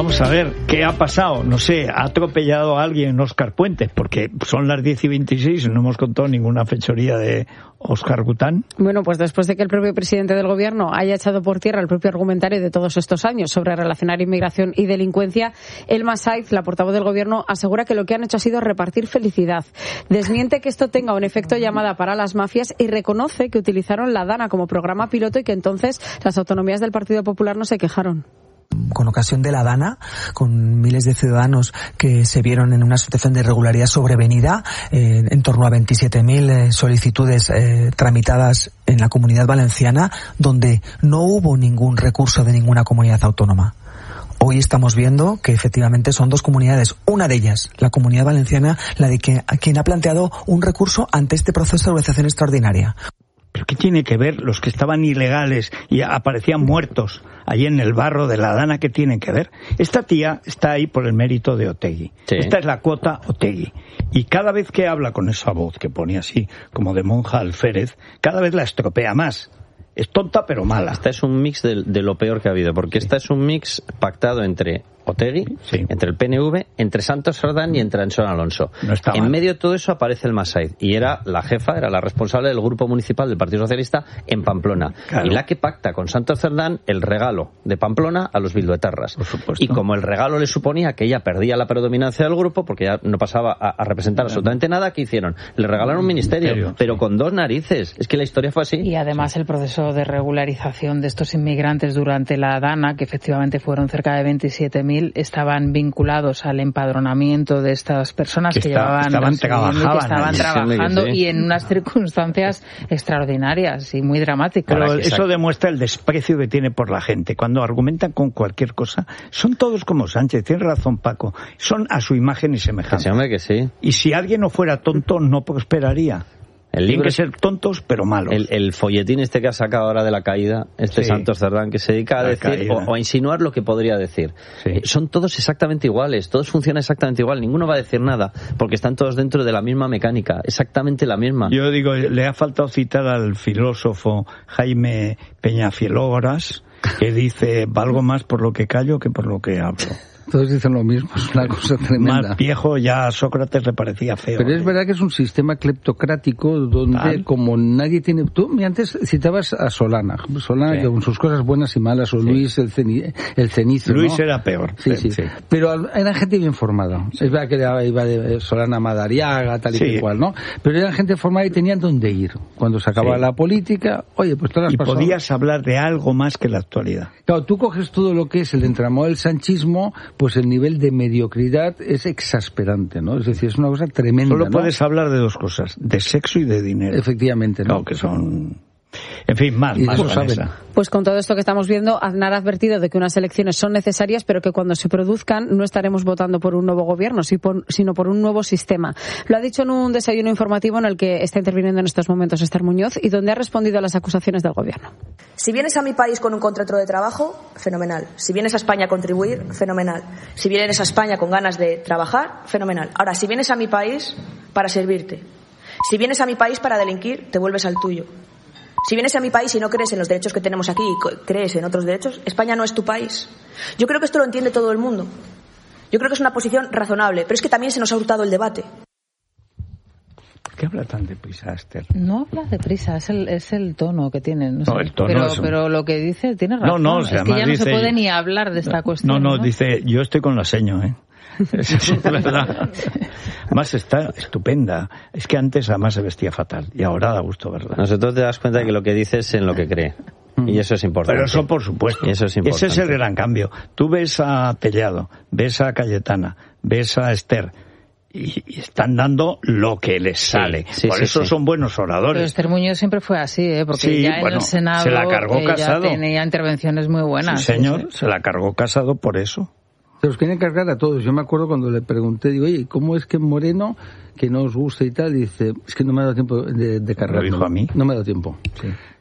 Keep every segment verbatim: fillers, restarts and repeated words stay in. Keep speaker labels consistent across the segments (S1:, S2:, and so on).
S1: vamos a ver, ¿qué ha pasado? No sé, ha atropellado a alguien Óscar Puentes, porque son las diez y veintiséis y no hemos contado ninguna fechoría de Óscar Gután.
S2: Bueno, pues después de que el propio presidente del gobierno haya echado por tierra el propio argumentario de todos estos años sobre relacionar inmigración y delincuencia, Elma Saiz, la portavoz del gobierno, asegura que lo que han hecho ha sido repartir felicidad. Desmiente que esto tenga un efecto llamada para las mafias y reconoce que utilizaron la DANA como programa piloto y que entonces las autonomías del Partido Popular no se quejaron.
S3: Con ocasión de la DANA, con miles de ciudadanos que se vieron en una situación de irregularidad sobrevenida, eh, en torno a veintisiete mil eh, solicitudes eh, tramitadas en la Comunidad Valenciana, donde no hubo ningún recurso de ninguna comunidad autónoma. Hoy estamos viendo que efectivamente son dos comunidades, una de ellas, la Comunidad Valenciana, la de que, quien ha planteado un recurso ante este proceso de organización extraordinaria.
S1: ¿Pero qué tiene que ver los que estaban ilegales y aparecían muertos allí en el barro de la DANA? ¿Qué tienen que ver? Esta tía está ahí por el mérito de Otegi. Sí. Esta es la cuota Otegi. Y cada vez que habla con esa voz que pone así, como de monja alférez, cada vez la estropea más. Es tonta pero mala.
S4: Esta es un mix de, de lo peor que ha habido, porque sí. Esta es un mix pactado entre Otegi, sí. Entre el P N V, entre Santos Sardán y entre Anxón Alonso.
S1: No está
S4: en
S1: mal.
S4: medio de todo eso aparece Elma Saiz, y era la jefa, era la responsable del grupo municipal del Partido Socialista en Pamplona. Claro. Y la que pacta con Santos Sardán el regalo de Pamplona a los bilduetarras.
S1: Por supuesto.
S4: Y como el regalo le suponía que ella perdía la predominancia del grupo, porque ya no pasaba a, a representar claro. absolutamente nada, ¿qué hicieron? Le regalaron un ministerio, ministerio pero sí. Con dos narices. Es que la historia fue así.
S5: Y además sí. El proceso de regularización de estos inmigrantes durante la DANA, que efectivamente fueron cerca de veintisiete mil, estaban vinculados al empadronamiento de estas personas que, que está, llevaban
S1: estaban, trabajaban,
S5: que estaban trabajando
S4: sí.
S5: Y en unas circunstancias extraordinarias y muy dramáticas.
S1: Pero eso demuestra el desprecio que tiene por la gente. Cuando argumentan con cualquier cosa, son todos como Sánchez. Tiene razón Paco. Son a su imagen y semejanza.
S4: Sí, hombre, que sí.
S1: Y si alguien no fuera tonto, no prosperaría. El Tienen que ser tontos, pero malos.
S4: El, el folletín este que ha sacado ahora de la caída, este sí. Santos Cerdán, que se dedica a la decir o, o a insinuar lo que podría decir. Sí. Eh, son todos exactamente iguales, todos funcionan exactamente igual, ninguno va a decir nada, porque están todos dentro de la misma mecánica, exactamente la misma.
S1: Yo digo, le ha faltado citar al filósofo Jaime Peñafielógoras, que dice, valgo más por lo que callo que por lo que hablo.
S6: Todos dicen lo mismo, es una cosa tremenda.
S1: Más viejo, ya a Sócrates le parecía feo.
S6: Pero es verdad que es un sistema cleptocrático donde ¿Tal? Como nadie tiene... Tú antes citabas a Solana, Solana sí. Que con sus cosas buenas y malas, o sí. Luis el, ceni, el cenizo,
S1: Luis
S6: ¿no?
S1: era peor.
S6: Sí, sí, sí. Pero era gente bien formada. Sí. Es verdad que era, iba de Solana Madariaga, tal y sí. cual, ¿no? Pero era gente formada y tenían dónde ir. Cuando se acababa sí. la política, oye, pues todas las
S1: Y
S6: personas...
S1: podías hablar de algo más que la actualidad.
S6: Claro, tú coges todo lo que es el entramado del sanchismo, pues el nivel de mediocridad es exasperante, ¿no? Es decir, es una cosa tremenda.
S1: Solo
S6: ¿no?
S1: puedes hablar de dos cosas, de sexo y de dinero.
S6: Efectivamente, ¿no?
S1: Claro, que son... En fin, más, más Vanessa.
S2: Pues con todo esto que estamos viendo, Aznar ha advertido de que unas elecciones son necesarias, pero que cuando se produzcan no estaremos votando por un nuevo gobierno, sino por un nuevo sistema. Lo ha dicho en un desayuno informativo en el que está interviniendo en estos momentos Esther Muñoz y donde ha respondido a las acusaciones del gobierno.
S7: Si vienes a mi país con un contrato de trabajo, fenomenal. Si vienes a España a contribuir, fenomenal. Si vienes a España con ganas de trabajar, fenomenal. Ahora, si vienes a mi país para servirte, si vienes a mi país para delinquir, te vuelves al tuyo. Si vienes a mi país y no crees en los derechos que tenemos aquí y crees en otros derechos, España no es tu país. Yo creo que esto lo entiende todo el mundo. Yo creo que es una posición razonable, pero es que también se nos ha hurtado el debate.
S1: ¿Por qué habla tan deprisa, Esther?
S5: No habla deprisa, es el, es el tono que tiene. No,
S1: no
S5: sé.
S1: el tono
S5: pero,
S1: es un...
S5: pero lo que dice tiene razón.
S1: No, no,
S5: es que ya no
S1: dice...
S5: se puede ni hablar de esta
S1: no,
S5: cuestión.
S1: No, no,
S5: no,
S1: dice, yo estoy con la seño, ¿eh? Es verdad. Más está estupenda. Es que antes además se vestía fatal y ahora da gusto verla.
S4: Nosotros te das cuenta de que lo que dice es en lo que cree. Y eso es importante.
S1: Pero eso por supuesto.
S4: Y eso es importante.
S1: Ese es el gran cambio. Tú ves a Tellado, ves a Cayetana, ves a Esther y, y están dando lo que les sale. Sí, sí, por sí, eso sí. Son buenos oradores.
S5: Pero Esther Muñoz siempre fue así, ¿eh? Porque sí, ya bueno, en el Senado
S1: se la cargó Casado.
S5: Tenía intervenciones muy buenas.
S1: Sí, señor, sí, sí. Se la cargó Casado por eso.
S6: Se los quieren cargar a todos. Yo me acuerdo cuando le pregunté, digo, oye, ¿cómo es que Moreno, que no os gusta y tal? Y dice, es que no me ha dado tiempo de, de cargar.
S1: ¿Lo dijo a mí?
S6: No me ha dado tiempo, sí.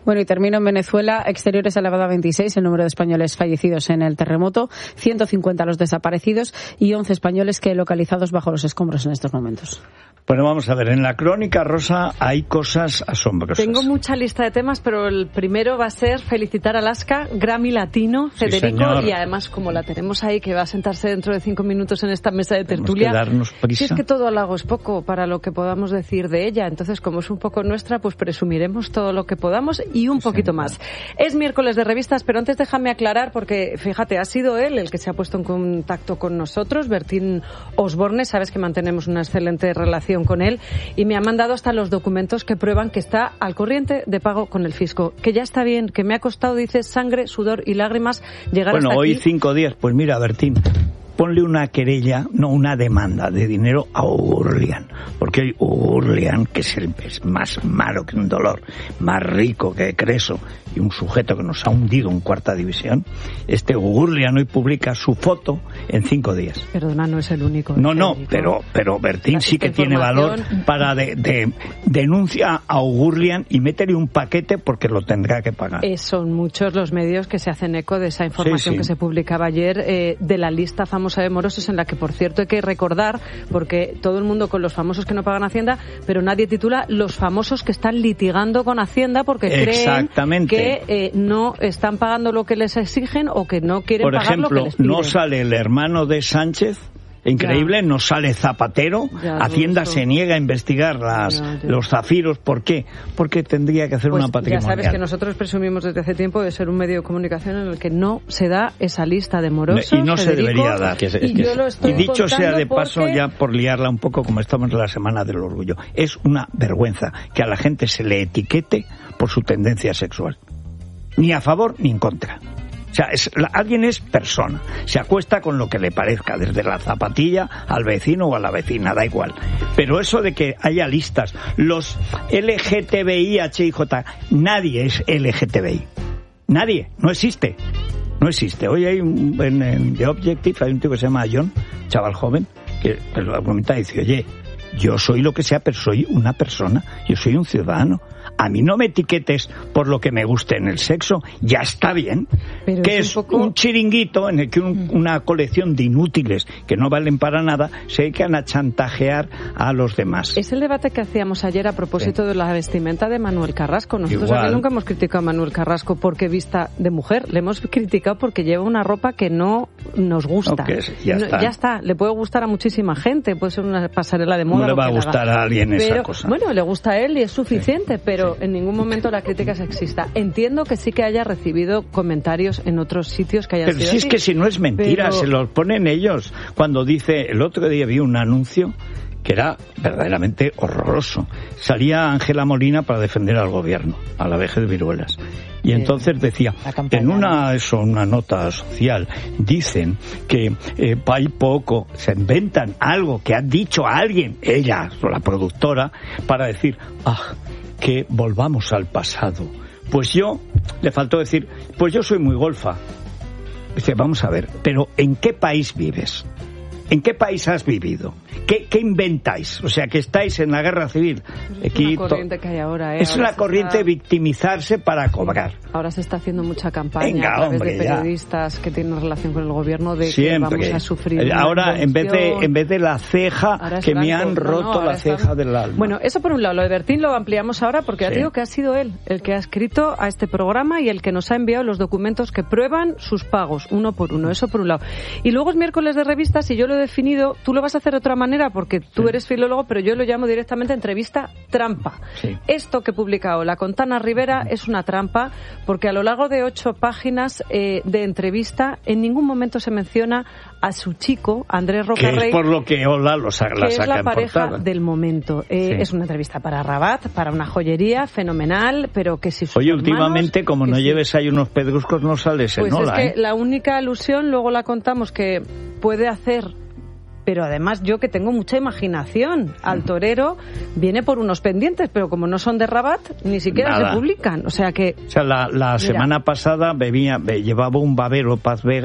S2: Bueno, y termino en Venezuela. Exteriores ha elevado a veintiséis el número de españoles fallecidos en el terremoto, ciento cincuenta los desaparecidos y once españoles que localizados bajo los escombros en estos momentos.
S1: Bueno, vamos a ver, en la crónica, Rosa, hay cosas asombrosas.
S8: Tengo mucha lista de temas, pero el primero va a ser felicitar a Alaska, Grammy Latino, Federico, sí, y además, como la tenemos ahí, que va a sentarse dentro de cinco minutos en esta mesa de tertulia,
S1: tenemos que darnos prisa.
S8: Si es que todo halago es poco para lo que podamos decir de ella, entonces, como es un poco nuestra, pues presumiremos todo lo que podamos y un poquito sí, más. Es miércoles de revistas, pero antes déjame aclarar, porque, fíjate, ha sido él el que se ha puesto en contacto con nosotros, Bertín Osborne, sabes que mantenemos una excelente relación con él, y me ha mandado hasta los documentos que prueban que está al corriente de pago con el fisco, que ya está bien, que me ha costado, dice, sangre, sudor y lágrimas llegar
S1: bueno,
S8: hasta aquí.
S1: Bueno, hoy cinco días, pues mira, Bertín, ponle una querella, no, una demanda de dinero a Ugurlian, porque hoy Ugurlian, que es el es más malo que un dolor, más rico que Creso, y un sujeto que nos ha hundido en cuarta división, este Ugurlian hoy publica su foto en cinco días.
S8: Perdona, no es el único.
S1: No, no, pero, pero Bertín sí que tiene valor para de, de denuncia a Ugurlian y métele un paquete porque lo tendrá que pagar.
S8: Eh, son muchos los medios que se hacen eco de esa información sí, sí. que se publicaba ayer, eh, de la lista famosa de morosos, en la que, por cierto, hay que recordar, porque todo el mundo con los famosos que no pagan Hacienda, pero nadie titula los famosos que están litigando con Hacienda porque creen que eh, no están pagando lo que les exigen o que no quieren
S1: por
S8: pagar
S1: ejemplo,
S8: lo que les piden.
S1: No sale el hermano de Sánchez, increíble, ya. No sale Zapatero, ya, Hacienda se niega a investigar las, ya, ya. los zafiros. ¿Por qué? Porque tendría que hacer
S8: pues
S1: una patrimonial.
S8: Ya sabes que nosotros presumimos desde hace tiempo de ser un medio de comunicación en el que no se da esa lista de morosos.
S1: Y no
S8: Federico,
S1: se debería dar.
S8: Es que, es que, y, yo lo estoy
S1: y dicho sea de paso,
S8: porque...
S1: ya por liarla un poco, como estamos en la Semana del Orgullo, es una vergüenza que a la gente se le etiquete por su tendencia sexual. Ni a favor ni en contra. O sea, es, la, alguien es persona, se acuesta con lo que le parezca, desde la zapatilla al vecino o a la vecina, da igual. Pero eso de que haya listas, los L G T B I, H I J, nadie es L G T B I. Nadie, no existe. No existe. Hoy hay un, en, en The Objective hay un tío que se llama John, chaval joven, que, que lo argumenta y dice, oye, yo soy lo que sea, pero soy una persona, yo soy un ciudadano. A mí no me etiquetes por lo que me guste en el sexo, ya está bien. Pero que es, es un, poco... un chiringuito en el que un, una colección de inútiles que no valen para nada se dedican a chantajear a los demás.
S8: Es el debate que hacíamos ayer a propósito sí. de la vestimenta de Manuel Carrasco. Nosotros aquí nunca hemos criticado a Manuel Carrasco porque vista de mujer, le hemos criticado porque lleva una ropa que no nos gusta.
S1: Okay, ya,
S8: no,
S1: está.
S8: ya está, le puede gustar a muchísima gente, puede ser una pasarela de moda.
S1: No le va a gustar
S8: haga.
S1: a alguien
S8: pero,
S1: esa cosa.
S8: Bueno, le gusta a él y es suficiente, sí. pero Pero sí. en ningún momento la crítica es sexista. Entiendo que sí que haya recibido comentarios en otros sitios que hayan
S1: pero
S8: sido
S1: si
S8: así.
S1: es que si no es mentira,
S8: pero...
S1: se los ponen ellos. Cuando dice, el otro día vi un anuncio que era verdaderamente horroroso. Salía Ángela Molina para defender al gobierno, a la vejez de Viruelas. Y entonces decía, en una eso, una nota social, dicen que eh, hay poco, se inventan algo que ha dicho alguien, ella, la productora, para decir, ah, que volvamos al pasado. Pues yo, le faltó decir, pues yo soy muy golfa. Dice, vamos a ver, pero ¿en qué país vives? ¿En qué país has vivido? ¿Qué, qué inventáis? O sea, que estáis en la guerra civil.
S8: Es
S1: Aquí,
S8: una corriente que hay ahora, ¿eh?
S1: Es
S8: ahora
S1: una corriente
S8: está...
S1: victimizarse para cobrar.
S8: Ahora se está haciendo mucha campaña
S1: Venga,
S8: a través
S1: hombre,
S8: de periodistas ya. que tienen relación con el gobierno de
S1: Siempre.
S8: que vamos a sufrir.
S1: Ahora, en vez de en vez de la ceja, que me han roto no, no, la ceja están... del alma.
S8: Bueno, eso por un lado. Lo de Bertín lo ampliamos ahora porque sí. ya digo que ha sido él el que ha escrito a este programa y el que nos ha enviado los documentos que prueban sus pagos, uno por uno. Eso por un lado. Y luego es miércoles de revistas y yo lo he definido. Tú lo vas a hacer de otra manera porque tú sí. eres filólogo, pero yo lo llamo directamente entrevista trampa. Sí. Esto que ha publicado la Contana Rivera es una trampa porque a lo largo de ocho páginas eh, de entrevista en ningún momento se menciona a su chico, Andrés Rocarrey,
S1: que es por lo que Ola lo sa- la
S8: que
S1: saca
S8: es la
S1: en
S8: pareja
S1: portada.
S8: del momento. Eh, sí. Es una entrevista para Rabat, para una joyería fenomenal, pero que si sus
S1: Oye,
S8: hermanos,
S1: últimamente, como no
S8: sí.
S1: lleves ahí unos pedruscos, no sales en
S8: pues
S1: Ola.
S8: Es que
S1: ¿eh?
S8: la única alusión, luego la contamos, que puede hacer... Pero además yo que tengo mucha imaginación, al torero viene por unos pendientes, pero como no son de Rabat, ni siquiera Nada. se publican. O sea que...
S1: O sea, la, la semana pasada bebía, be, llevaba un babero Paz Vega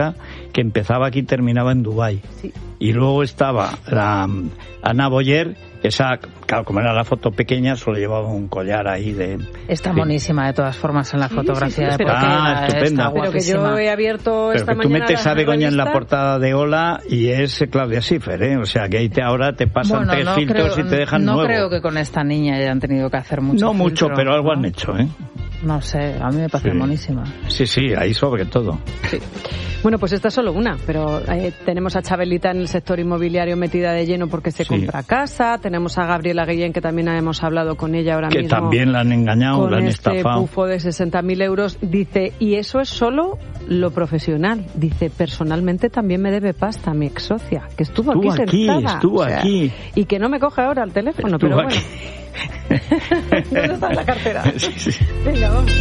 S1: que empezaba aquí y terminaba en Dubái. Sí. Y luego estaba la Ana Boyer, esa, claro, como era la foto pequeña, solo llevaba un collar ahí de...
S5: Está monísima de todas formas en la sí, fotografía sí, sí, de
S1: ah, estupenda.
S8: Pero que yo he abierto
S1: pero
S8: esta
S1: que tú
S8: mañana
S1: metes a Begoña en la portada de Hola y es Claudia Schiffer, ¿eh? O sea, que ahí te, ahora te pasan bueno, tres no filtros
S5: creo,
S1: y te dejan
S5: no
S1: nuevo.
S5: No creo que con esta niña hayan tenido que hacer mucho
S1: No mucho,
S5: filtro,
S1: pero algo
S5: ¿no?
S1: han hecho, ¿eh?
S5: No sé, a mí me parece
S1: sí.
S5: monísima.
S1: Sí, sí, ahí sobre todo.
S8: Sí. Bueno, pues esta es solo una, pero eh, tenemos a Chabelita en el sector inmobiliario metida de lleno porque se sí. compra casa, tenemos a Gabriela Guillén, que también hemos hablado con ella ahora
S1: que
S8: mismo.
S1: Que también la han engañado, la han
S8: este
S1: estafado.
S8: Con este bufo de sesenta mil euros, dice, y eso es solo lo profesional. Dice, personalmente también me debe pasta mi ex socia, que estuvo,
S1: estuvo
S8: aquí,
S1: aquí
S8: sentada.
S1: Estuvo
S8: o sea,
S1: aquí.
S8: Y que no me coge ahora el teléfono,
S1: estuvo
S8: pero
S1: aquí.
S8: Bueno. ¿Dónde está la cartera?
S1: Sí, sí.
S8: Venga, vamos.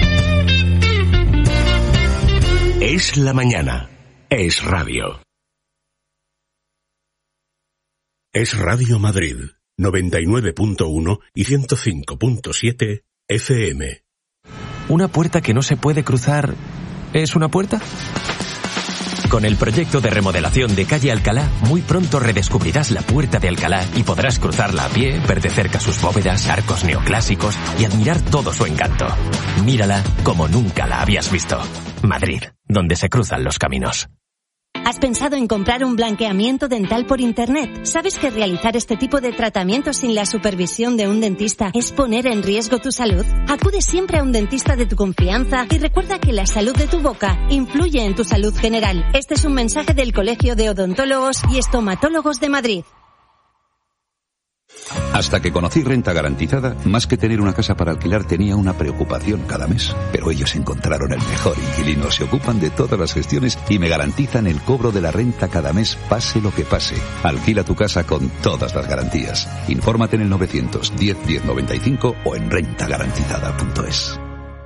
S9: Es la mañana. Es radio. Es Radio Madrid, noventa y nueve punto uno y ciento cinco punto siete F M.
S10: ¿Una puerta que no se puede cruzar es una puerta? Con el proyecto de remodelación de Calle Alcalá, muy pronto redescubrirás la Puerta de Alcalá y podrás cruzarla a pie, ver de cerca sus bóvedas, arcos neoclásicos y admirar todo su encanto. Mírala como nunca la habías visto. Madrid, donde se cruzan los caminos.
S11: ¿Has pensado en comprar un blanqueamiento dental por internet? ¿Sabes que realizar este tipo de tratamientos sin la supervisión de un dentista es poner en riesgo tu salud? Acude siempre a un dentista de tu confianza y recuerda que la salud de tu boca influye en tu salud general. Este es un mensaje del Colegio de Odontólogos y Estomatólogos de Madrid.
S12: Hasta que conocí Renta Garantizada, más que tener una casa para alquilar tenía una preocupación cada mes. Pero ellos encontraron el mejor inquilino, se ocupan de todas las gestiones y me garantizan el cobro de la renta cada mes, pase lo que pase. Alquila tu casa con todas las garantías. Infórmate en el novecientos diez diez noventa y cinco o en renta garantizada punto es.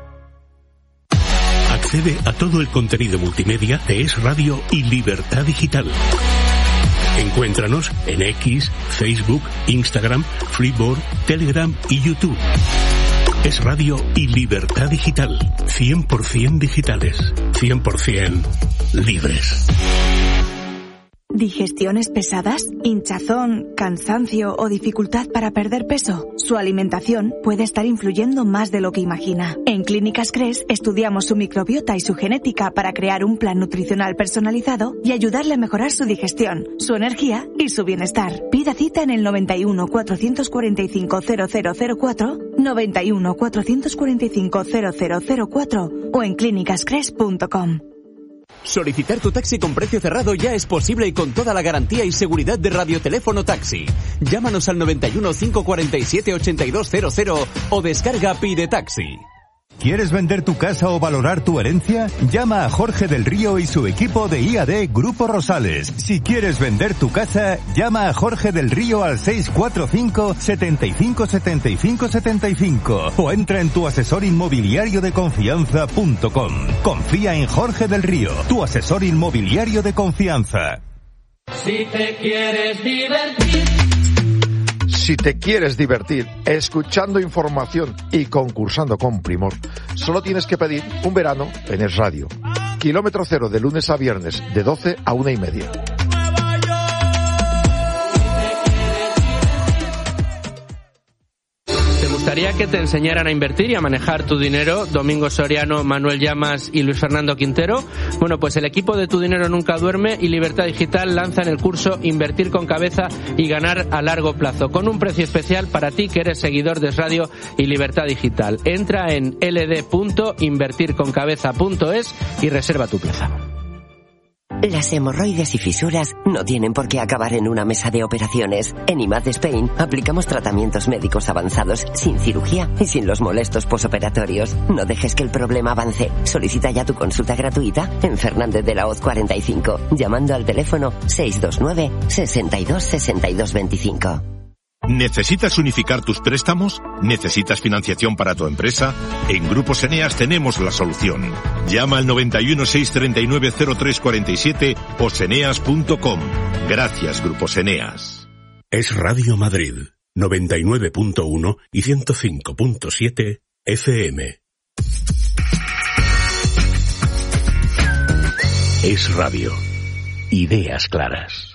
S9: Accede a todo el contenido multimedia de Es Radio y Libertad Digital. Encuéntranos en X, Facebook, Instagram, Freeboard, Telegram y YouTube. Es Radio y Libertad Digital. cien por ciento digitales. cien por ciento libres.
S13: ¿Digestiones pesadas? ¿Hinchazón, cansancio o dificultad para perder peso? Su alimentación puede estar influyendo más de lo que imagina. En Clínicas Cres estudiamos su microbiota y su genética para crear un plan nutricional personalizado y ayudarle a mejorar su digestión, su energía y su bienestar. Pida cita en el noventa y uno, cuatrocientos cuarenta y cinco, cero cero cero cuatro, noventa y uno, cuatrocientos cuarenta y cinco, cero cero cero cuatro o en clínicas cres punto com.
S14: Solicitar tu taxi con precio cerrado ya es posible y con toda la garantía y seguridad de Radioteléfono Taxi. Llámanos al noventa y uno, cinco cuarenta y siete, ochenta y dos cero cero o descarga Pide Taxi.
S15: ¿Quieres vender tu casa o valorar tu herencia? Llama a Jorge del Río y su equipo de I A D Grupo Rosales. Si quieres vender tu casa, llama a Jorge del Río al seis cuatro cinco, setenta y cinco, setenta y cinco, setenta y cinco o entra en tu asesor inmobiliario de confianza punto com. Confía en Jorge del Río, tu asesor inmobiliario de confianza.
S16: Si te quieres divertir.
S17: Si te quieres divertir escuchando información y concursando con primor, solo tienes que pedir un verano en Es Radio. Kilómetro cero de lunes a viernes, de doce a una y media.
S18: ¿Te gustaría que te enseñaran a invertir y a manejar tu dinero? Domingo Soriano, Manuel Llamas y Luis Fernando Quintero. Bueno, pues el equipo de Tu Dinero Nunca Duerme y Libertad Digital lanzan el curso Invertir con Cabeza y Ganar a Largo Plazo, con un precio especial para ti que eres seguidor de Radio y Libertad Digital. Entra en l d punto invertir con cabeza punto es y reserva tu plaza.
S19: Las hemorroides y fisuras no tienen por qué acabar en una mesa de operaciones. En I M A D Spain aplicamos tratamientos médicos avanzados sin cirugía y sin los molestos posoperatorios. No dejes que el problema avance. Solicita ya tu consulta gratuita en Fernández de la Hoz cuarenta y cinco, llamando al teléfono seis dos nueve, sesenta y dos, sesenta y dos veinticinco.
S20: ¿Necesitas unificar tus préstamos? ¿Necesitas financiación para tu empresa? En Grupos Eneas tenemos la solución. Llama al noventa y uno, seiscientos treinta y nueve, cero tres cuarenta y siete o seneas punto com. Gracias, Grupos Eneas.
S9: Es Radio Madrid, noventa y nueve punto uno y ciento cinco punto siete F M. Es Radio. Ideas claras.